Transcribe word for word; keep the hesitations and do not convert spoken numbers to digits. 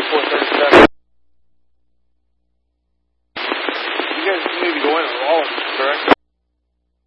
four thirty-seven. You guys need to go in with all of them.